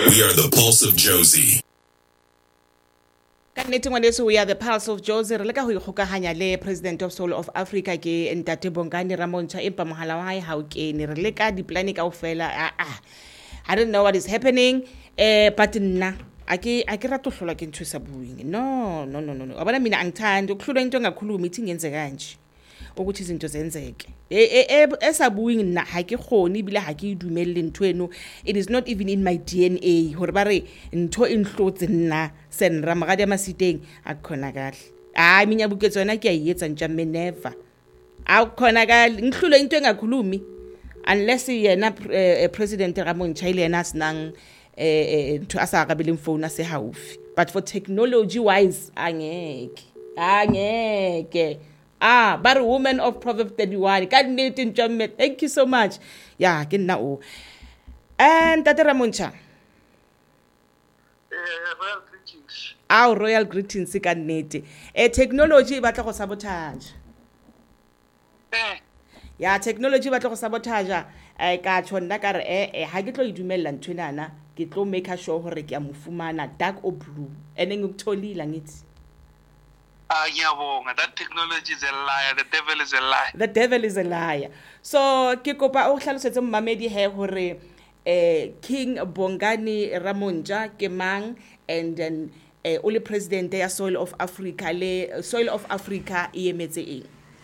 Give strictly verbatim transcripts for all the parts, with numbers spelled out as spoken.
We are the Pulse of Jozi. Ka nnete ngwaneso, we are the Pulse of Jozi. Re leka ho ikgokahanya le President of Soul of Africa ke Ntate Bongani Ramontjha, empa mohala wa hae ha o kene. Re leka diplane kaofela. Ah ah. I don't know what is happening. Eh but nna ake ake rata hlola ke ntho sa buing. No no no no no. Abana mina angithandi ukuhlula into engakhuluma ithi ngenze kanje. Ukuthi izinto zenzeke esabuing nna ha ke khoni bile ha ke idumelle ntho eno. It is not even in my D N A hore ba re ntho e nhlotse nna senra magadi a masiteng a khona kahle. Ah minya buketso yona ke a etsa ntjamme never a khona kahle ngihlule into engakhulumi unless yena President Ramontjha ile yena sinang eh ntho asa ka beleng phone ase haufi, but for technology wise angeke angeke. Ah, but woman of Proverbs thirty-one. Thank you so much. Yeah, ke nna o. And Tate Ramontjha. Eh, royal greetings. Our royal greetings ka nnete. Eh technology e batla go sabotage. Eh. Ya technology e batla go sabotage. Eh ka tshonna ka re eh eh ha ke tlo idumella ntwenana, ke tlo make sure hore ke a mofumana dark or blue. Ene ngikutholila ngithi. Ah, yeah, that technology is a liar. The devil is a liar. The devil is a liar. So, ke kopa o hlalosetse mmamedi he hore eh King Bongani Ramontjha ke mang, and then eh o le president ya Soil of Africa, le Soil of Africa e emetse eng?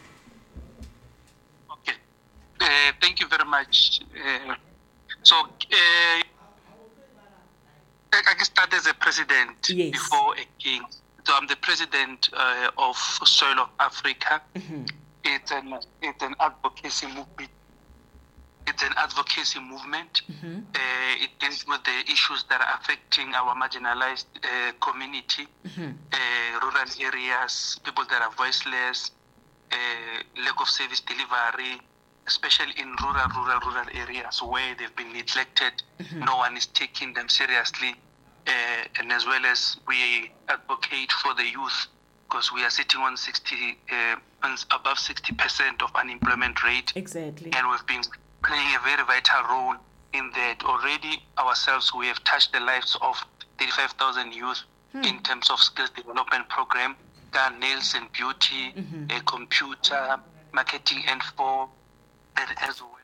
Okay. Uh, thank you very much. Uh, so, uh, I can start as a president Yes. before a king. So I'm the president uh, of Soil of Africa. Mm-hmm. It's an it's an advocacy movement. It's an advocacy movement. Mm-hmm. Uh, it deals with the issues that are affecting our marginalized uh, community, Mm-hmm. uh, rural areas, people that are voiceless, uh, lack of service delivery, especially in rural, rural, rural areas where they've been neglected. Mm-hmm. No one is taking them seriously. Uh, and as well as we advocate for the youth, because we are sitting on sixty, uh, on above sixty percent of unemployment rate. Exactly. And we've been playing a very vital role in that. Already ourselves, we have touched the lives of thirty-five thousand youth hmm. in terms of skills development program, done nails and beauty, mm-hmm. a computer, marketing and for that as well.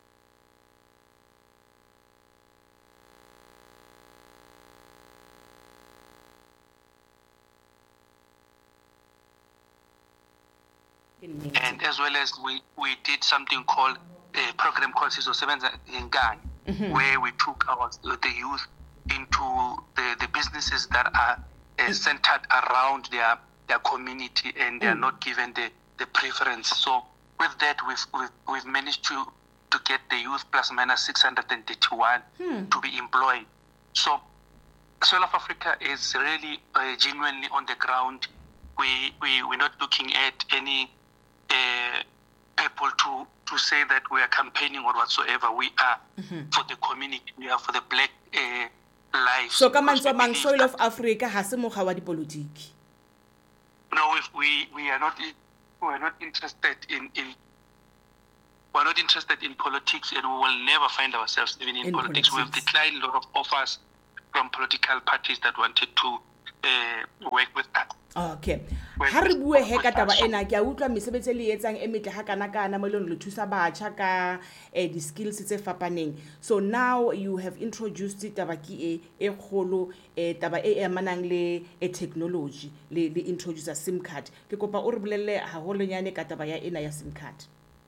And as well as we, we did something called a program called Sizo Sevenza in Ghana, mm-hmm. where we took our the youth into the, the businesses that are uh, centered around their their community, and they are mm. not given the, the preference. So with that, we've we've, we've managed to, to get the youth plus minus six hundred thirty-one hmm. to be employed. So Soul of Africa is really uh, genuinely on the ground. We we we're not looking at any Uh, people to, to say that we are campaigning or whatsoever. We are mm-hmm. for the community, we are for the black uh, lives. So ka mantswe mang Soil of Africa ha se mogwa wa dipolitiki? No, if we we are not we are not interested in in we are not interested in politics, and we will never find ourselves even in, in politics. politics. We have declined a lot of offers from political parties that wanted to uh, work with us. Okay. Ha re bue he ka taba ena, ke a utlwa mesebetsi le etsang e metle ha kana kana mo leng le thusa batjha ka eh di skills tse fapaneng. So now you have introduced taba ki e e kholo eh taba e emanang le e technology le le introduce a SIM card. Ke kopa o re bolelle ha holonyane ka taba ya ena ya SIM card.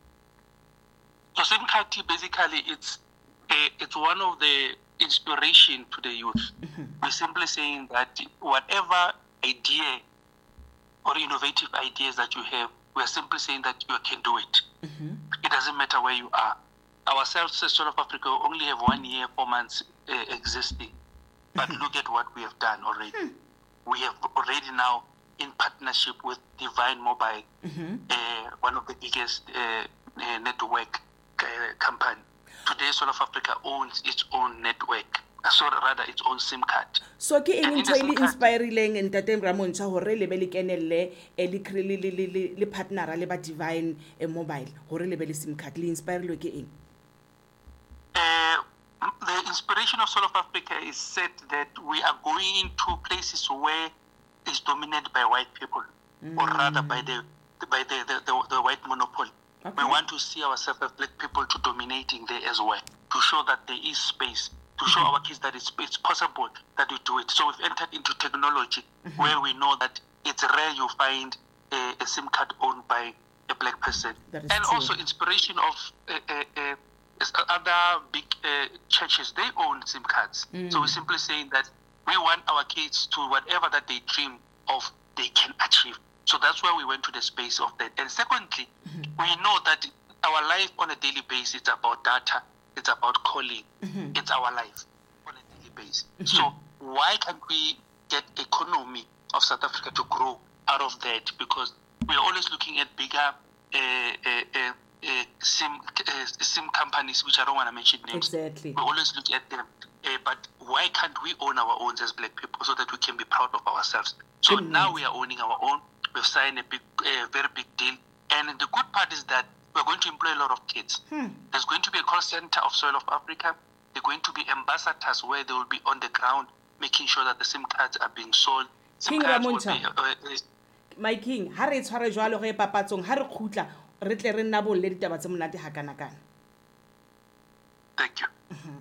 So SIM card basically it's a, it's one of the inspiration to the youth. Mm-hmm. We're simply saying that whatever idea or innovative ideas that you have, we are simply saying that you can do it. Mm-hmm. It doesn't matter where you are. Ourselves, as Soul of Africa, only have one year, four months uh, existing. But mm-hmm. look at what we have done already. Mm-hmm. We have already now, in partnership with Divine Mobile, mm-hmm. uh, one of the biggest uh, uh, network uh, company. Today, Soul of Africa owns its own network. So rather its own SIM card. So ke eng ntho ile inspiring Ntate Ramontjha hore le be le kenelle e le le le partnera le ba Divine Mobile hore le be le SIM card le inspire lo ke eng? Uh the inspiration inspiration of Soul of Africa is said that we are going into places where it's dominated by white people, mm. or rather by the by the, the, the, the white monopoly. Okay. We want to see ourselves as black people to dominating there as well, to show that there is space, to show mm-hmm. our kids that it's, it's possible that we do it. So we've entered into technology mm-hmm. where we know that it's rare you find a, a SIM card owned by a black person. And true. Also inspiration of uh, uh, uh, other big uh, churches, they own SIM cards. Mm. So we're simply saying that we want our kids to whatever that they dream of, they can achieve. So that's why we went to the space of that. And secondly, mm-hmm. we know that our life on a daily basis is about data, it's about calling, mm-hmm. it's our life on a daily basis. Mm-hmm. So why can't we get economy of South Africa to grow out of that? Because we're always looking at bigger uh, uh, uh, uh, SIM uh, SIM companies, which I don't want to mention names. Exactly. We always look at them. Uh, but why can't we own our own as black people so that we can be proud of ourselves? So mm-hmm. now we are owning our own. We've signed a big, uh, very big deal. And the good part is that we're going to employ a lot of kids. Hmm. There's going to be a call center of Soil of Africa. They're going to be ambassadors where they will be on the ground, making sure that the SIM cards are being sold. SIM King cards Ramoncha, will be, uh, uh, my king, ha re tshware jwalo ge papatsong, ha re khutla, re tle re nna bolle ditaba tse monate ha kana kana. Thank you. Mm-hmm.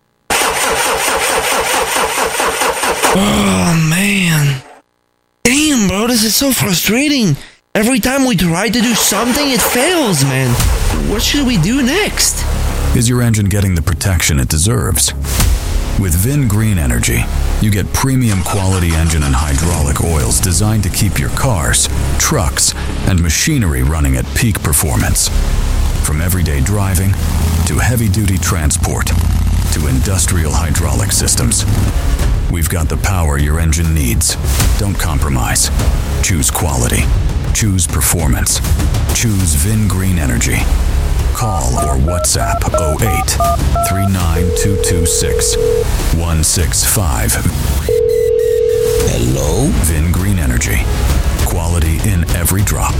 Oh, man. Damn, bro, this is so frustrating. Every time we try to do something, it fails, man. What should we do next? Is your engine getting the protection it deserves? With Vin Green Energy, you get premium quality engine and hydraulic oils designed to keep your cars, trucks, and machinery running at peak performance. From everyday driving to heavy-duty transport to industrial hydraulic systems, we've got the power your engine needs. Don't compromise. Choose quality. Choose performance. Choose Vin Green Energy. Call or WhatsApp oh eight, three nine two two six, one six five. Hello? Vin Green Energy. Quality in every drop.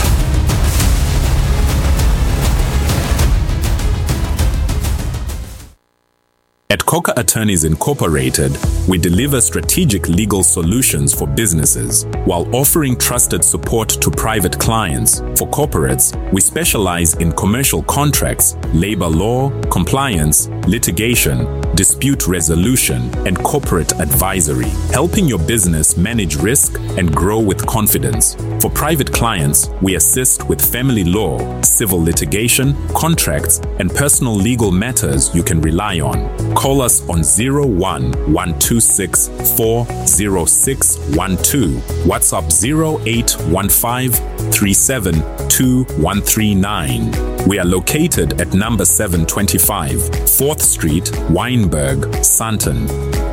At Coca Attorneys Incorporated, we deliver strategic legal solutions for businesses while offering trusted support to private clients. For corporates, we specialize in commercial contracts, labor law, compliance, litigation, dispute resolution, and corporate advisory, helping your business manage risk and grow with confidence. For private clients, we assist with family law, civil litigation, contracts, and personal legal matters you can rely on. Call us on zero one one two six four zero six one two, WhatsApp zero eight one five three seven two one three nine. We are located at number seven twenty-five, fourth Street, Wynberg, Sandton.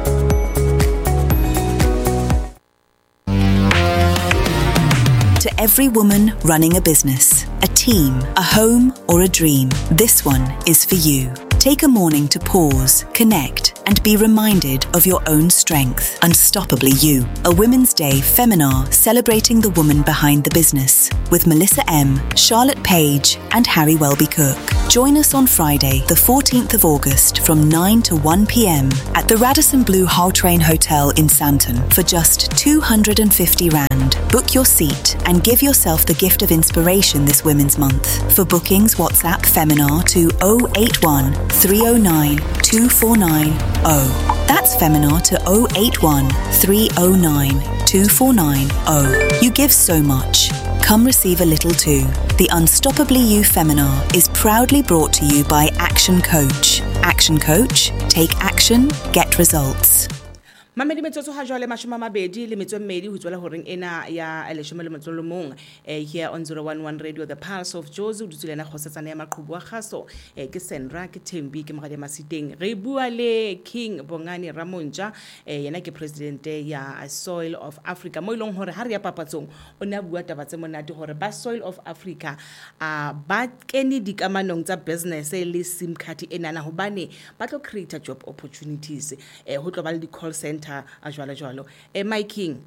To every woman running a business, a team, a home, or a dream, this one is for you. Take a morning to pause, connect, and be reminded of your own strength. Unstoppably You, a Women's Day Feminar celebrating the woman behind the business with Melissa M, Charlotte Page, and Harry Welby Cook. Join us on Friday, the fourteenth of August from nine to one p.m. at the Radisson Blu Gautrain Hotel in Sandton for just two hundred fifty rand. Book your seat and give yourself the gift of inspiration this Women's Month. For bookings, WhatsApp Feminar to oh eight one three oh nine two four nine oh. That's Feminar to oh eight one three oh nine two four nine oh. You give so much. Come receive a little too. The Unstoppably You Feminar is proudly brought to you by Action Coach. Action Coach, take action, get results. Mamedi metsotso ha jwale mashome a mabedi le metso e mmedi ho tswela horeng ena ya leshome le metso le mong eh, here on zero one one Radio, the Pulse of Jozi. O dutselena kgosetsana ya maqhubu a kgaso eh, ke Sandra ke Thembi ke Mogadi Masiteng. Re bua le King Bongani Ramoncha eh, yena ke president ya Soil of Africa mo ilong hore ha re ya papatsong o ne a bua taba tse monate hore ba Soil of Africa a ba kene dikamanong tsa business le SIM card enana hobane ba tlo create job opportunities eh, ho tlo ba le di call center a jwalo jwalo. Eh, my king.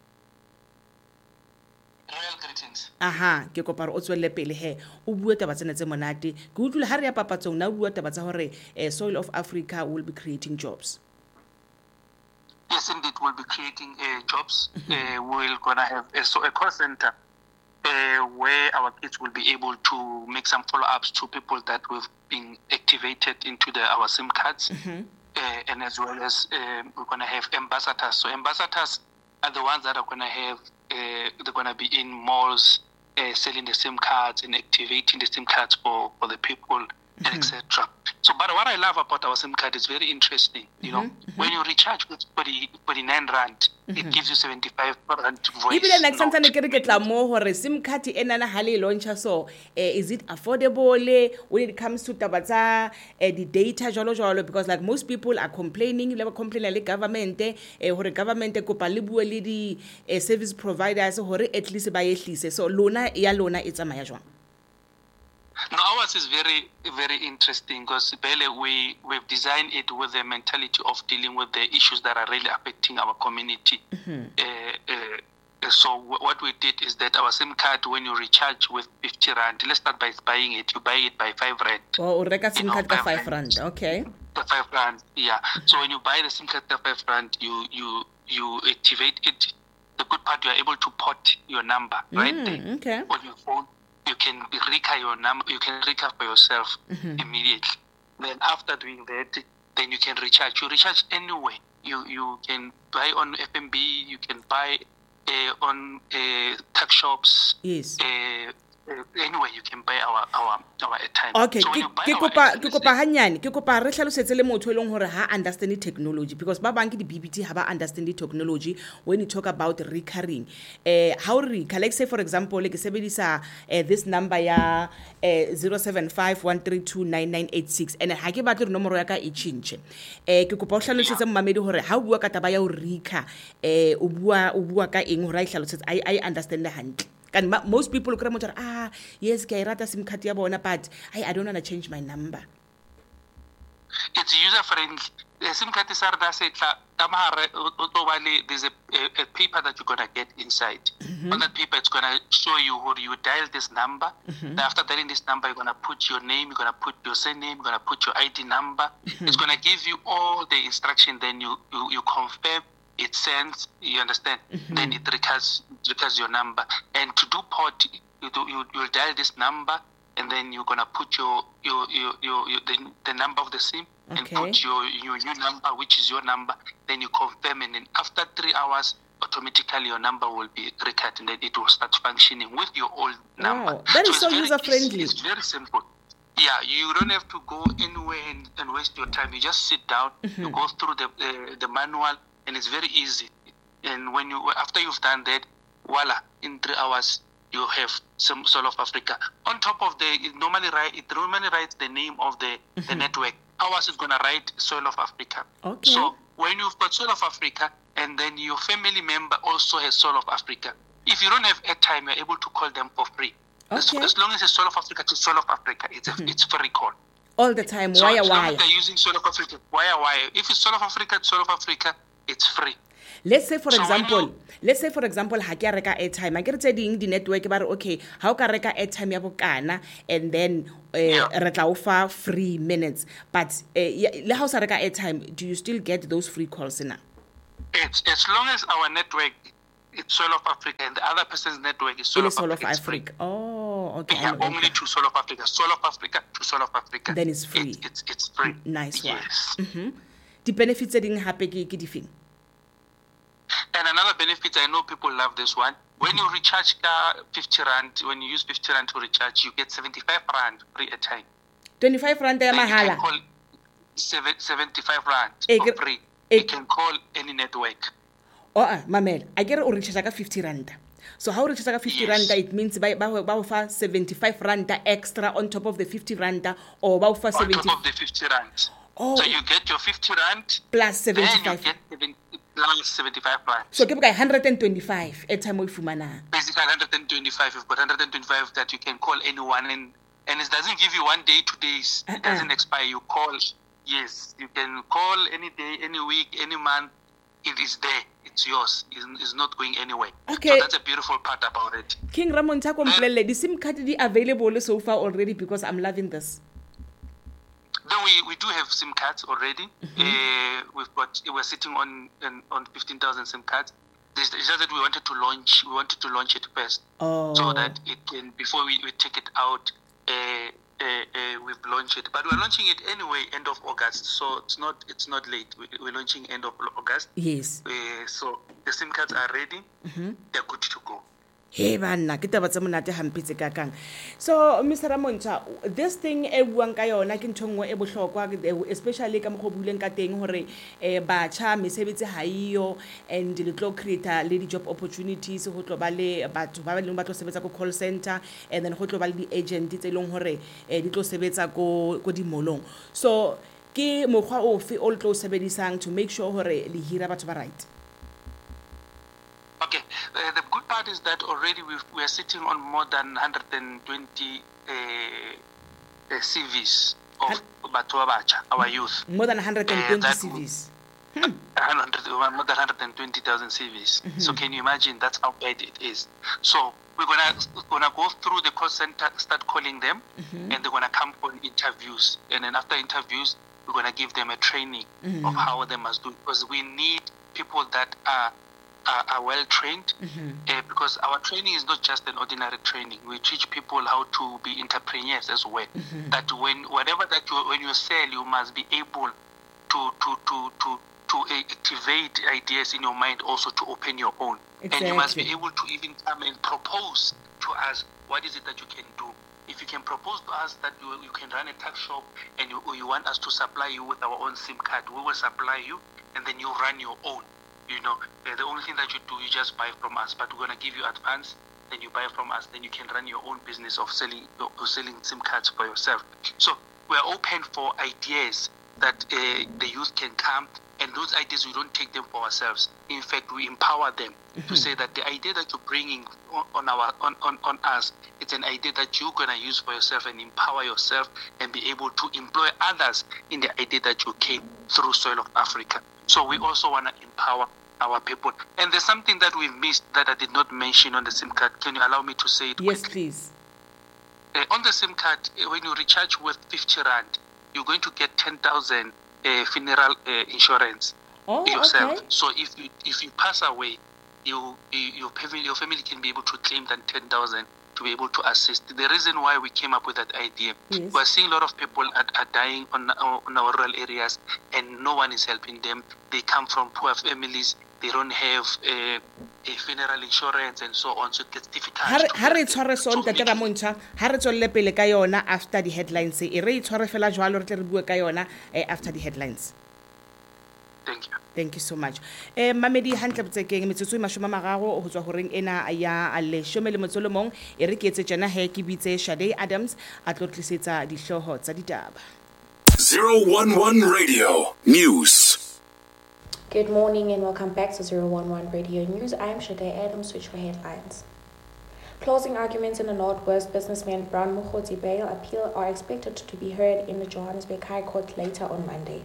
Royal greetings. Aha, ke kopa re o tswelle pele he. O bua taba tsena tse monate. Ke utlwile ha re ya papatsong na o bua taba tsa hore eh, Soil of Africa will be creating jobs. yes, indeed, we'll be creating uh, jobs. Uh, we're going to have a, so a call center uh, where our kids will be able to make some follow-ups to people that we've been activated into the, our SIM cards. Mm-hmm. Uh, and as well as uh, we're going to have ambassadors. So ambassadors are the ones that are going to have, uh, they're going to be in malls uh, selling the SIM cards and activating the SIM cards for, for the people, mm-hmm. and et cetera. So, but what I love about our SIM card is very interesting. You know, mm-hmm. when you recharge with forty-nine rand, mm-hmm. it gives you seventy-five rand voice. Even like sometimes I get la more or SIM card enana hali launcher. So, uh, is it affordable when it comes to tabatsa uh, the data jolo jolo? Because like most people are complaining, they complain like government, eh, or government kopa libuwe le di uh, service providers, or at least by at least. So, lona ya lona it's a maya. No, ours is very, very interesting because we, we've designed it with the mentality of dealing with the issues that are really affecting our community. Mm-hmm. Uh, uh, so w- what we did is that our SIM card, when you recharge with fifty rand, let's start by buying it, you buy it by five rand. Oh, ureka SIM card ka five rand, okay. The five rand, yeah. So when you buy the SIM card ka five rand, you, you, you activate it. The good part, you are able to port your number, right? Mm, there okay. on your phone. You can recap your number. You can recap for yourself mm-hmm. immediately. Then after doing that, then you can recharge. You recharge anyway. You you can buy on F M B. You can buy uh, on uh, tuck shops. Yes. Uh, uh, anyway, you can buy our our our airtime. Okay. So ke kopa ke kopa hanyane ke kopa re hlalosetse le motho elong hore ha understand technology because ba bang ke di B B T ha ba understand technology when you talk about recurring. Eh how re like say for example ke sebedisa uh, this number ya uh, zero seven five one three two nine nine eight six and ha ke batle nomoro ya ka e change. Eh ke kopa o hlalosetse mmamedi hore ha o bua ka taba ya o reka eh o bua o bua ka eng hore a hlalosetse I I understand the hantle. And most people look at ah yes ke rata SIM card ya bona but I I don't want to change my number. It's user friendly. The SIM card is hard as it there's a, a, a paper that you're gonna get inside. Mm-hmm. On that paper it's gonna show you who you dial this number. Mm-hmm. After dialing this number you're gonna put your name, you're gonna put your surname, you're gonna put your I D number. Mm-hmm. It's gonna give you all the instruction, then you, you, you confirm. It sends, you understand, mm-hmm. then it records, records your number. And to do port, you do, you you'll dial this number, and then you're gonna put your your your, your, your the, the number of the SIM, okay. and put your your new number, which is your number. Then you confirm, and then after three hours, automatically your number will be recorded, and then it will start functioning with your old number. Wow, that so is so user friendly. It's very simple. Yeah, you don't have to go anywhere and, and waste your time. You just sit down, mm-hmm. you go through the uh, the manual. And it's very easy. And when you after you've done that, voila, in three hours you have some Soul of Africa. On top of the it normally write it normally writes the name of the, mm-hmm. the network. Ours is gonna write Soul of Africa. Okay. So when you've got Soul of Africa and then your family member also has Soul of Africa, if you don't have airtime, you're able to call them for free. Okay. As, as long as it's Soul of Africa to Soul of Africa, it's mm-hmm. a, it's free call. All the time. So wire as long wire. as they're using Soul of Africa, wire wire. If it's Soul of Africa, Soul of Africa. It's free. Let's say for so example, you, let's say for example, ha ke reka airtime. I get saying the network but okay, how ka reka airtime ya bokana and then re tla o fa free minutes. But le how sa reka airtime, do you still get those free calls now? It's as long as our network it's Soul of Africa and the other person's network is Soul, of, Soul Africa, of Africa. Oh, okay. Yeah, only to Soul of Africa. Soul of Africa to Soul of Africa. Then it's free. It, it's it's free. Nice one. Yes. Mm-hmm. The benefits that happen ke ke difeng. And another benefit, I know people love this one. When you recharge fifty rand, when you use fifty rand to recharge, you get seventy-five rand free airtime. twenty-five rand ya mahala. seventy-five rand for free. You can call any network. Oh, ah, mamel, I get o recharge ka fifty rand. So how recharge ka fifty yes. rand, it means by ba ba offer seventy-five rand extra on top of the fifty rand or ba offer seventy. On top of the fifty rand. Oh. So you get your fifty rand plus seventy-five. Then you get plus seventy-five rand. So ke one hundred twenty-five airtime o fumana. Basically one hundred twenty-five. You've got one hundred twenty-five that you can call anyone, and and it doesn't give you one day, two days. Uh-uh. It doesn't expire. You call. Yes, you can call any day, any week, any month. It is there. It's yours. It's, it's not going anywhere. Okay. So that's a beautiful part about it. King Ramon Takomplele, the SIM card is available so far already because I'm loving this. then we, we do have SIM cards already. Mm-hmm. Uh, we've got we're sitting on on fifteen thousand SIM cards. It's just that we wanted to launch. We wanted to launch it first, oh. so that it can before we, we take it out. Uh, uh, uh, we've launched it, but we're launching it anyway, end of August. So it's not it's not late. We, we're launching end of August. Yes. Uh, so the SIM cards are ready. Mm-hmm. They're good to go. Hey banna ke taba tsa monate hampitse ka kang. So Mister Ramontsha, this thing e buang ka yona ke nthongwe e bohlokwa especially ka mo buleng ka teng hore eh batjha mesebetsi ha iyo and le tlo create le di job opportunities ho tlo ba le batho ba leng ba tlo sebetsa ko call center and then ho tlo ba le di agent tse leng hore eh di tlo sebetsa ko ko di molong. So ke mokgwa ofe o tlo sebedisang to make sure hore le hira batho ba right? Okay, uh, the good part is that already we've, we are sitting on more than one hundred twenty uh, uh, C Vs of Batu Abacha, our youth. More than one hundred twenty uh, C Vs? Hmm. one hundred, more than one hundred twenty thousand C Vs. Mm-hmm. So can you imagine that's how bad it is? So we're gonna gonna go through the call center, start calling them, mm-hmm. and they're gonna come for interviews. And then after interviews, we're gonna give them a training mm-hmm. of how they must do it, because we need people that are Are, are well trained, mm-hmm. uh, because our training is not just an ordinary training. We teach people how to be entrepreneurs as well. Mm-hmm. That when whatever that you when you sell, you must be able to to to to to activate ideas in your mind, also to open your own, exactly. And you must be able to even come and propose to us what is it that you can do. If you can propose to us that you, you can run a tuck shop and you, you want us to supply you with our own SIM card, we will supply you, and then you run your own. You know, uh, the only thing that you do, you just buy from us, but we're going to give you advance, then you buy from us, then you can run your own business of selling of selling SIM cards for yourself. So we're open for ideas that uh, the youth can come, and those ideas, we don't take them for ourselves. In fact, we empower them mm-hmm. to say that the idea that you're bringing on our on, on, on us, it's an idea that you're going to use for yourself and empower yourself and be able to employ others in the idea that you came through soil of Africa. So we also want to empower our people. And there's something that we missed that I did not mention on the SIM card. Can you allow me to say it Yes, quickly? please. Uh, on the SIM card, uh, when you recharge with fifty rand, you're going to get ten thousand uh, funeral uh, insurance oh, yourself. Okay. So if you if you pass away, you, you your family your family can be able to claim that ten thousand to be able to assist. The reason why we came up with that idea, yes. we're seeing a lot of people are, are dying on, on our rural areas, and no one is helping them. They come from poor families. They don't have a, a funeral insurance and so on. So it gets difficult. Ha re tshware son Tate Ramontsha, ha re tswelle pele ka yona after the headlines. E re tshware fela jwalo re tle re bua ka yona after the headlines. Thank you. Thank you so much. Eh mamedi hantle botsekeng metsotso e mashome mararo ho tswa horeng ena ya le shome le motsolo mong e re ke etse jana he ke bitse Shade Adams a tlo tlisetsa dihloho tsa ditaba. zero one one Radio News. Good morning and welcome back to zero one one Radio News. I am Shade Adams with your headlines. Closing arguments in the Northwest businessman Brown Mokgotsi bail appeal are expected to be heard in the Johannesburg High Court later on Monday.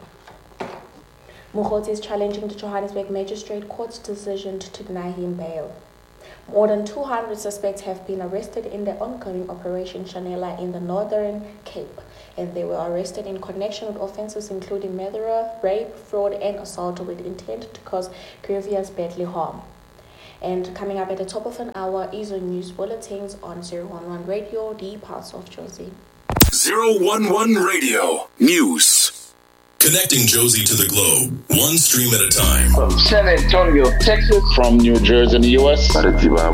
Mokgotsi is challenging the Johannesburg Magistrate Court's decision to deny him bail. More than two hundred suspects have been arrested in the ongoing Operation Chanela in the Northern Cape, and they were arrested in connection with offences including murder, rape, fraud, and assault with intent to cause grievous bodily harm. And coming up at the top of an hour is the news bulletins on zero one one Radio, the Pulse of Jozi. zero one one Radio News. Connecting Josie to the globe, one stream at a time. From San Antonio, Texas. From New Jersey in the U S. More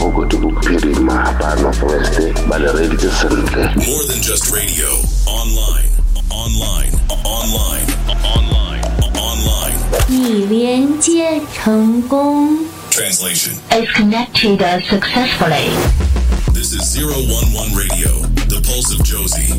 than just radio. Online, online, online, online, online. 已连接成功. Translation. Is connected successfully. This is zero one one Radio, the pulse of Josie.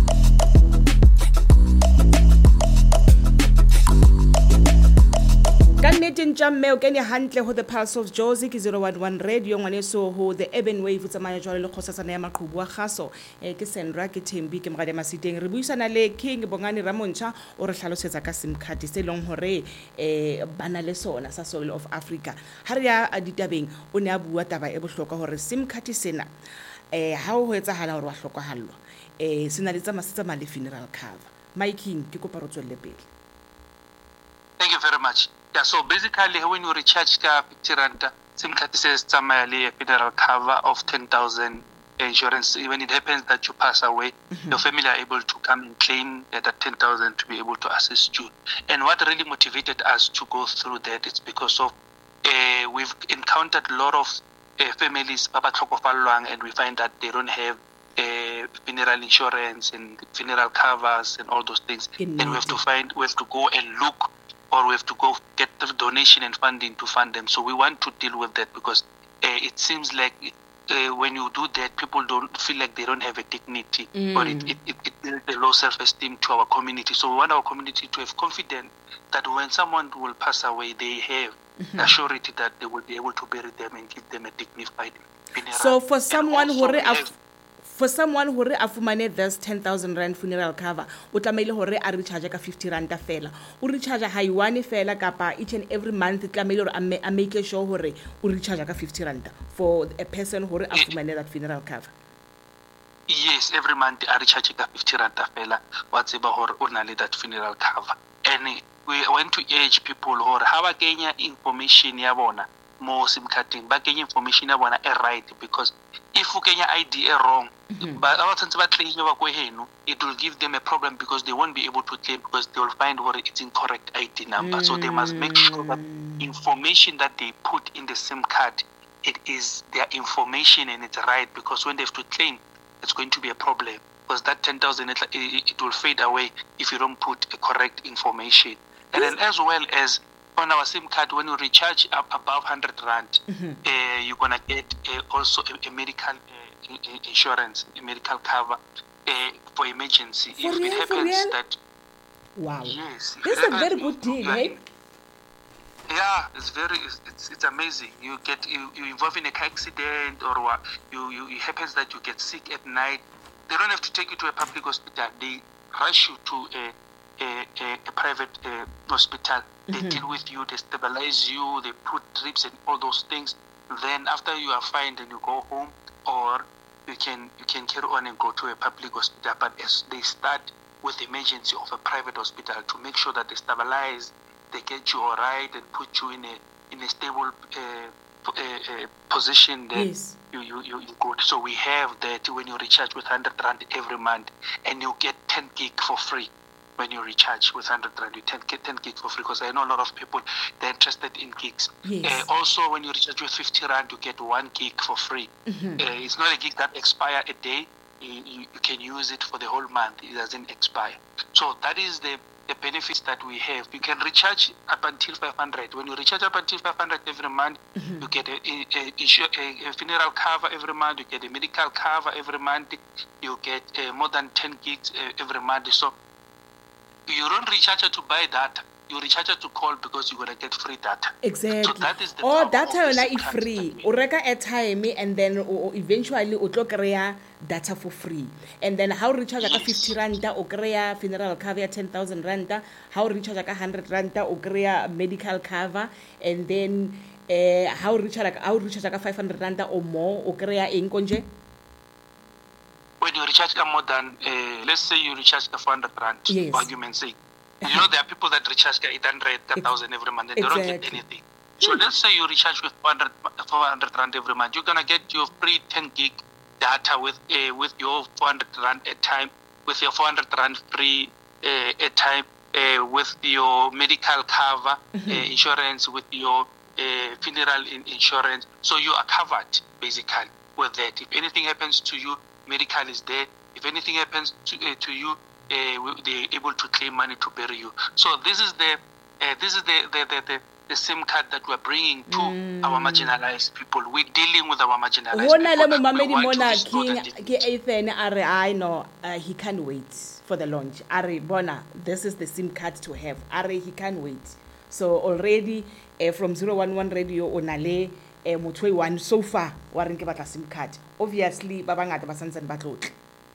Kanneteng tja mme o kene hantle ho the Pulse of Josie ke zero one one Radio ngwaneso ho the Urban Wave tsamaya jwale le kgosatsana ya maqhubu a kgaso eh ke Sandra ke Thembi ke mrade masiteng re buisana le King Bongani Ramontsha o re hlalosetsa ka SIM card se long hore eh bana le sona sa Soil of Africa ha re ya ditabeng o ne a bua taba e bohlokwa hore SIM card sena eh ha o etsahala hore wa hlokahallwa eh sena le tsama setsa male funeral cover Mike-ing ke kopa re tswelle pele. Thank you very much. Yeah, so basically when you recharge ka fifty rand, SIM card says tsamaya a federal cover of ten thousand insurance. When it happens that you pass away, mm-hmm. your family are able to come and claim uh, that ten thousand to be able to assist you. And what really motivated us to go through that is because of uh, we've encountered a lot of uh, families and we find that they don't have uh, funeral insurance and funeral covers and all those things. And we have to find, we have to go and look, or we have to go get the donation and funding to fund them. So we want to deal with that because uh, it seems like uh, when you do that, people don't feel like they don't have a dignity, mm. or it, it, it, it builds a low self-esteem to our community. So we want our community to have confidence that when someone will pass away, they have mm-hmm. a surety that they will be able to bury them and give them a dignified funeral. So for someone who re- have, for someone who re afumane this ten thousand rand funeral cover, o tlamehile hore a recharge ka fifty rand fela. O recharge ha iwane fela kapa each and every month tlamehile hore a make sure hore o recharge ka fifty rand for a person who re afumane that funeral cover. Yes, every month I recharge ka fifty rand fela wa tseba hore o na le that funeral cover. And we want to urge people hore ha ba kenya information ya bona mo SIM carding, ba kenya information ya bona e right, because if you kenya I D a wrong, mm-hmm. but it will give them a problem because they won't be able to claim because they will find what it's incorrect I D number. Mm-hmm. So they must make sure that information that they put in the SIM card, it is their information and it's right, because when they have to claim, it's going to be a problem because that ten thousand, it, it, it will fade away if you don't put a correct information. And then as well as on our SIM card, when you recharge up above one hundred rand, mm-hmm. uh, you're going to get uh, also a, a medical uh, insurance, a medical cover uh, for emergency. For if real, it happens that... Wow. Yes. This is a very good deal, right? Yeah, it's very, it's it's amazing. You get, you, you involve in a car accident or what, you, you, it happens that you get sick at night. They don't have to take you to a public hospital. They rush you to a A, a, a private uh, hospital. They mm-hmm. deal with you, they stabilize you, they put drips and all those things. Then after you are fine, then you go home, or you can you can carry on and go to a public hospital. But as they start with the emergency of a private hospital to make sure that they stabilize, they get you all right and put you in a in a stable uh, uh, uh, position. Then yes. you, you, you, you go. So we have that when you recharge with one hundred rand every month, and you get ten gig for free. When you recharge with one hundred rand, you get ten gigs for free, because I know a lot of people, they're interested in gigs. Yes. Uh, also, when you recharge with fifty rand, you get one gig for free. Mm-hmm. Uh, it's not a gig that expires a day. You, you, you can use it for the whole month. It doesn't expire. So that is the, the benefits that we have. You can recharge up until five hundred. When you recharge up until five hundred every month, mm-hmm. you get a, a, a, a funeral cover every month. You get a medical cover every month. You get uh, more than ten gigs uh, every month. So you don't recharge to buy data. You recharge to call because you're going to get free data. Exactly. So that is the oh, data yona is free. O reka airtime and then o, eventually o tlo kreya data for free. And then how recharge ka fifty randa o kreya funeral cover ten thousand randa. How recharge ka one hundred randa o kreya medical cover. And then uh, how recharge how recharge ka five hundred randa or more o kreya eng konje? When you recharge more than, uh, let's say you recharge the four hundred rand, yes. for argument's sake. You know, there are people that recharge eight hundred, one thousand every month, and exactly. they don't get anything. So let's say you recharge with four hundred rand every month. You're going to get your free ten gig data with uh, with your four hundred rand a time, with your four hundred rand free uh, a time, uh, with your medical cover, mm-hmm. uh, insurance, with your uh, funeral in insurance. So you are covered, basically, with that. If anything happens to you, medical is there. If anything happens to uh, to you, uh, they're able to claim money to bury you. So this is the uh, this is the the, the the the SIM card that we're bringing to mm. our marginalized people. We're dealing with our marginalized people. We want to restore the dignity. I know uh, he can't wait for the launch. Are bona, this is the SIM card to have. Are he can't wait. So already uh, from zero one one radio onale. Eh, one so far wareng ke batla SIM card. Obviously ba bangata ba santsane ba tlotla.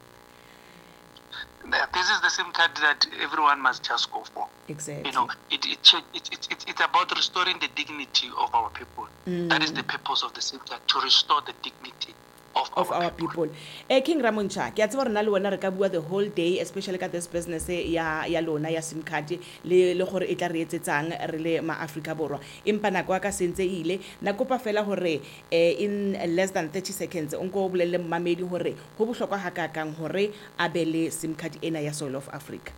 This is the SIM card that everyone must just go for. Exactly. You know, it, it, it, it, it it's about restoring the dignity of our people. Mm. That is the purpose of the SIM card, to restore the dignity of, of our, our people. Eh, King Ramoncha, ke a tseba rena le wena re ka bua the whole day, especially ka this business ya ya lona ya SIM card le le gore e tla re etsetsang re le ma Africa borwa. Empa nako ya ka sentse ile na kopa fela hore eh, in less than thirty seconds onko bolelle mmamedi hore ho bohlokwa hakakang hore a be le SIM card ena ya Soil of Africa.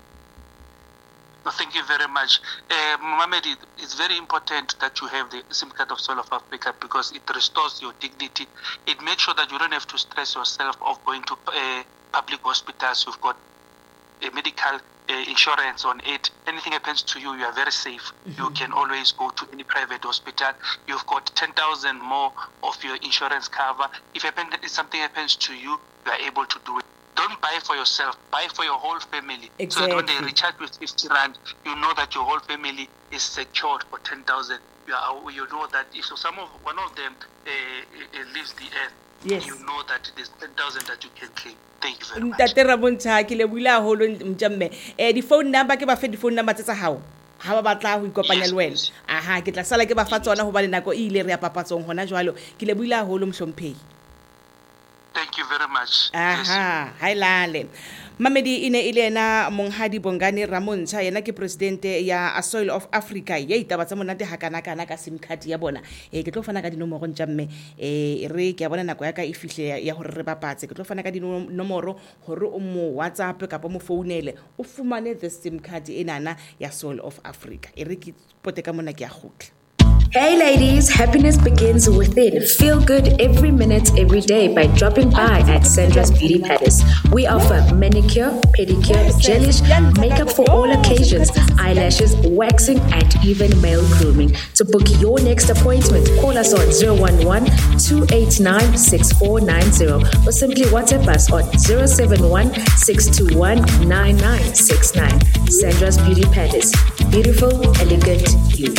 Thank you very much. Uh, Mohammed, it, it's very important that you have the SIM card of Soil of Africa because it restores your dignity. It makes sure that you don't have to stress yourself of going to uh, public hospitals. You've got a medical uh, insurance on it. Anything happens to you, you are very safe. Mm-hmm. You can always go to any private hospital. You've got ten thousand more of your insurance cover. If, happen, if something happens to you, you are able to do it. Don't buy for yourself, buy for your whole family. Exactly. So that when they recharge with fifty rand, you know that your whole family is secured for ten thousand. You, you know that if so some of one of them uh, uh, leaves the earth, yes, you know that there's ten thousand that you can claim. Thank you very much. Ntate Ramoncha ke le buila holo mjamme. Eh di phone number ke ba fe di phone number tsa hao. Ha ba batla ho ikopanya le wena. Aha ke tla sala ke ba fa tsona ho ba le nako e ile re ya papatsong hona jwalo. Ke le buila holo mhlomphehi. Thank you very much. Aha, hailale. Mamedi ine ile ena Monghadi Bongani Ramoncha yena ke presidente ya Soil of Africa ye itaba tsa monate hakana kana ka SIM card ya bona. Eh ke tlo fana ka dinomoro ntjamme eh re ke ya bona nako ya ka e fihle ya hore re bapatse ke tlo fana ka dinomoro hore o mo WhatsApp kapa mo founele o fumane the SIM card enana ya Soil of Africa. E re ke pote ka mona ke ya gutla. Hey ladies, happiness begins within. Feel good every minute, every day by dropping by at Sandra's Beauty Palace. We offer manicure, pedicure, gelish, makeup for all occasions, eyelashes, waxing, and even male grooming. To book your next appointment, call us on zero one one, two eight nine, six four nine zero or simply WhatsApp us on zero seven one, six two one, nine nine six nine. Sandra's Beauty Palace. Beautiful, elegant you.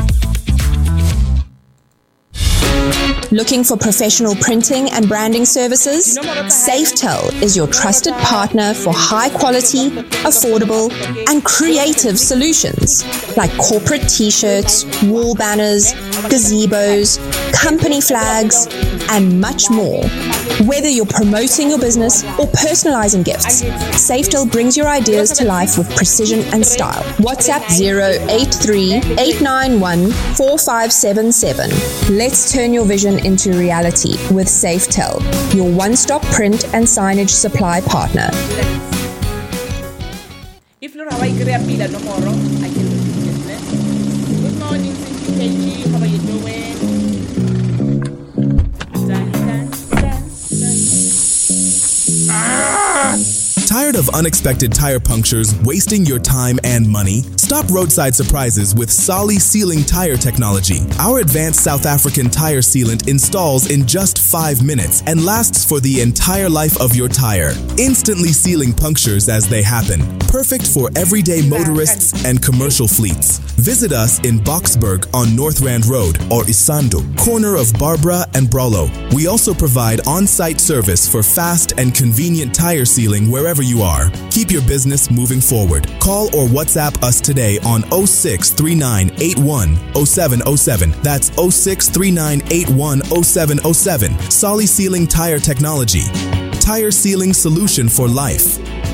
Looking for professional printing and branding services? Safetel is your trusted partner for high quality, affordable, and creative solutions like corporate t-shirts, wall banners, gazebos, company flags, and much more. Whether you're promoting your business or personalizing gifts, Safetel brings your ideas to life with precision and style. WhatsApp zero eight three, eight nine one, four five seven seven. Let's turn your vision into reality with Safetel, your one-stop print and signage supply partner. If you're Hawaii Pila tomorrow, I can do this. Good morning, K G. How are you doing? Tired of unexpected tire punctures wasting your time and money? Stop roadside surprises with Solly Sealing Tire Technology. Our advanced South African tire sealant installs in just five minutes and lasts for the entire life of your tire, instantly sealing punctures as they happen. Perfect for everyday motorists and commercial fleets. Visit us in Boksburg on North Rand Road or Isando, corner of Barbara and Brolo. We also provide on-site service for fast and convenient tire sealing wherever you are. Keep your business moving forward. Call or WhatsApp us today on zero six three nine eight one zero seven zero seven. That's zero six three nine eight one zero seven zero seven. Solly Sealing Tire Technology. Tire sealing solution for life.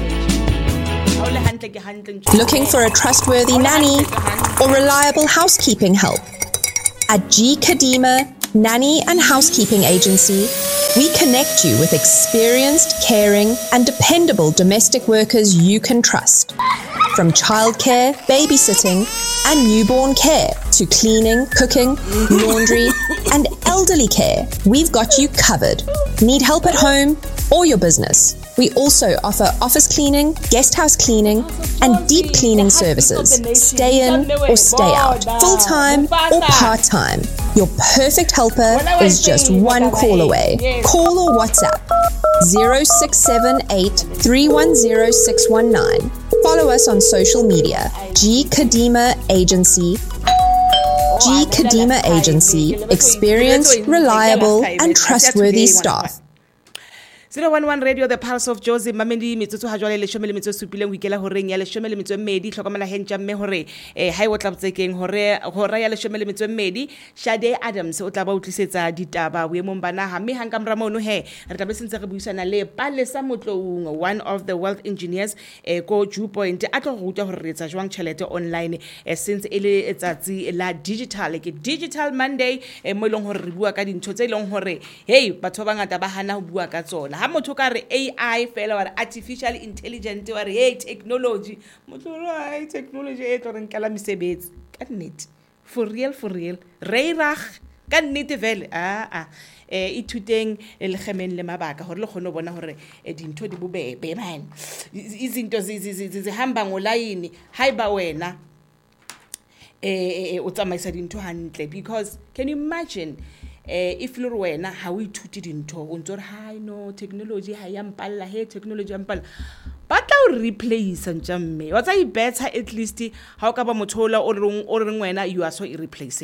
Looking for a trustworthy nanny or reliable housekeeping help? At G. Kadima Nanny and Housekeeping Agency, we connect you with experienced, caring, and dependable domestic workers you can trust. From childcare, babysitting, and newborn care to cleaning, cooking, laundry, and elderly care, we've got you covered. Need help at home or your business? We also offer office cleaning, guest house cleaning, and deep cleaning services. Stay in or stay out, full-time or part-time. Your perfect helper is just one call away. Call or WhatsApp zero six seven eight, three one zero, six one nine. Follow us on social media. G. Kadima Agency. G. Kadima Agency. Experienced, reliable, and trustworthy staff. zero one one Radio, the Pulse of Jozi, Mamedi, Mitsu Hajole, Shomel, Mitsu Supile, Wikela Horing, Yale Shomel, Mitsu Medi, Shokamala Hencha Mehore, a high water taking Hore, Horaya Shomel, Mitsu Medi, Shade Adams, Otaba Utliseta, Ditaba, Wimumbana, Hami Hankam Ramono He, Ratabasin Sarabusana Le, Pale Samutlo, one of the wealth engineers, a go Jew point, Ato Ruta Horita, Juan Chalete online, since Ele Etazi, La Digital, like Digital Monday, a Molong Horbuaka in Chotelong Hore, hey, Batobanga Tabahana Buakazona. Ha motho ka re A I fela wa artificial intelligence wa re hey technology motho re technology e tlo re nkala mesebetsi ka nnete for real for real re rag ka nnete vele ah ah eh ithuteng le gemeng le mabaka hore le khone bona hore dintho di bobebe man izinto zihamba ngolayini haiba wena eh o tsamaisa dintho hantle because can you imagine eh if lo wena ha o ithuti dintho o ntse re ha no technology ha ya mpalla he technology ya mpalla batla o replace ntjamme wa tsa I better at least ha o ka ba mothola o reng o reng wena you are so irreplaceable.